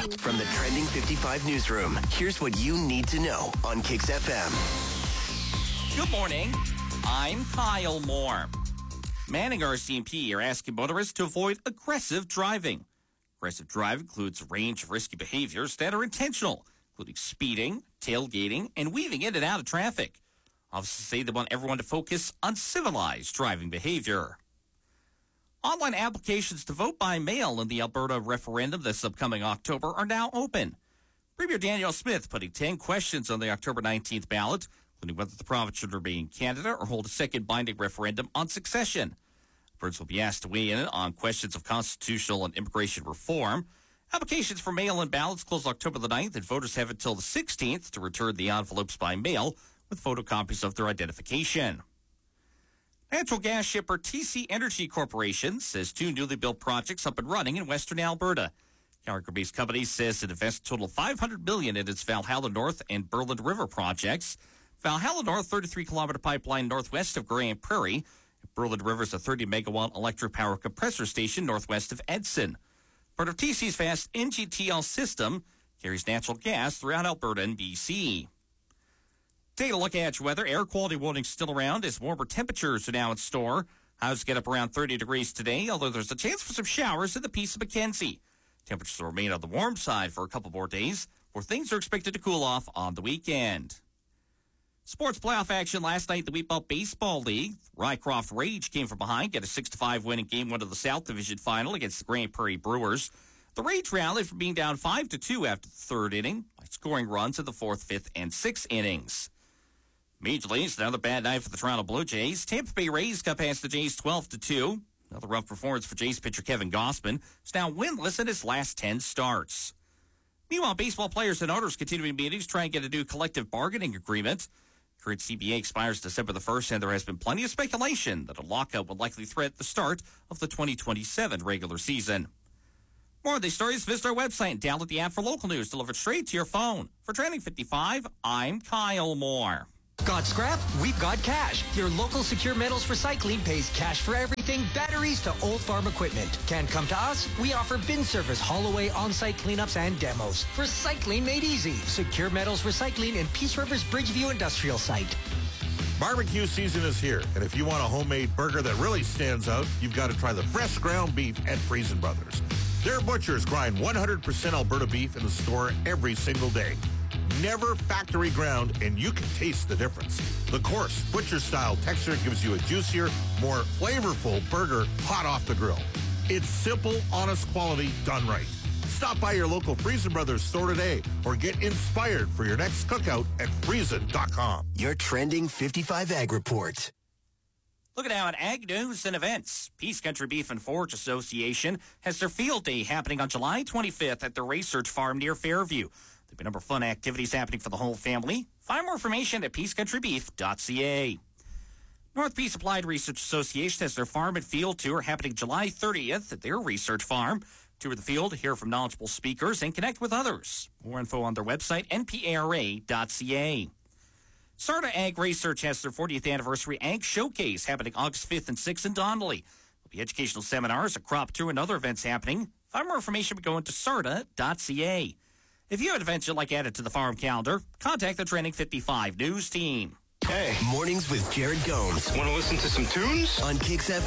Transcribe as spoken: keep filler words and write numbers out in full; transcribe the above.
From the Trending fifty-five newsroom, here's what you need to know on Kicks F M. Good morning. I'm Kyle Moore. Manning R C M P are asking motorists to avoid aggressive driving. Aggressive driving includes a range of risky behaviors that are intentional, including speeding, tailgating, and weaving in and out of traffic. Officers say they want everyone to focus on civilized driving behavior. Online applications to vote by mail in the Alberta referendum this upcoming October are now open. Premier Danielle Smith putting ten questions on the October nineteenth ballot, including whether the province should remain in Canada or hold a second binding referendum on succession. Albertans will be asked to weigh in on questions of constitutional and immigration reform. Applications for mail-in ballots close October the ninth, and voters have until the sixteenth to return the envelopes by mail with photocopies of their identification. Natural gas shipper T C Energy Corporation says two newly built projects up and running in western Alberta. Calgary-based company says it invests a total of five hundred million dollars in its Valhalla North and Berland River projects. Valhalla North, thirty-three kilometer pipeline northwest of Grande Prairie. Berland River is a thirty megawatt electric power compressor station northwest of Edson. Part of T C's vast N G T L system carries natural gas throughout Alberta and B C. Taking a look at your weather. Air quality warning still around as warmer temperatures are now in store. Highs get up around thirty degrees today, although there's a chance for some showers in the Peace of Mackenzie. Temperatures will remain on the warm side for a couple more days, where things are expected to cool off on the weekend. Sports playoff action last night in the Wheatbelt Baseball League. Rycroft Rage came from behind, get a six to five win in Game one of the South Division Final against the Grande Prairie Brewers. The Rage rallied from being down five to two after the third inning by scoring runs in the fourth, fifth, and sixth innings. Major Leagues, another bad night for the Toronto Blue Jays. Tampa Bay Rays got past the Jays twelve to two. Another rough performance for Jays pitcher Kevin Gausman. He's now winless in his last ten starts. Meanwhile, baseball players and owners continuing meetings try and get a new collective bargaining agreement. Current C B A expires December the first, and there has been plenty of speculation that a lockout would likely threaten the start of the twenty twenty-seven regular season. More of these stories, visit our website and download the app for local news delivered straight to your phone. For Trending fifty-five, I'm Kyle Moore. Got scrap? We've got cash. Your local Secure Metals Recycling pays cash for everything, batteries to old farm equipment. Can't come to us? We offer bin service, haul away, on-site cleanups, and demos. Recycling made easy. Secure Metals Recycling in Peace River's Bridgeview Industrial Site. Barbecue season is here, and if you want a homemade burger that really stands out, you've got to try the fresh ground beef at Friesen Brothers. Their butchers grind one hundred percent Alberta beef in the store every single day. Never factory ground, and you can taste the difference. The coarse, butcher-style texture gives you a juicier, more flavorful burger hot off the grill. It's simple, honest quality done right. Stop by your local Friesen Brothers store today or get inspired for your next cookout at friesen dot com. Your Trending fifty-five Ag Report. Look at now at Ag News and Events. Peace Country Beef and Forage Association has their field day happening on July twenty-fifth at their research farm near Fairview. There'll be a number of fun activities happening for the whole family. Find more information at peace country beef dot c a. North Peace Applied Research Association has their farm and field tour happening July thirtieth at their research farm. Tour the field, hear from knowledgeable speakers, and connect with others. More info on their website, n p a r a dot c a. Sarda Ag Research has their fortieth anniversary Ag Showcase happening August fifth and sixth in Donnelly. There'll be educational seminars, a crop tour, and other events happening. Find more information by going to sarda dot c a. If you have an event you'd like added to the farm calendar, contact the Trending fifty-five News team. Hey. Mornings with Jared Gomes. Want to listen to some tunes? On Kicks F M.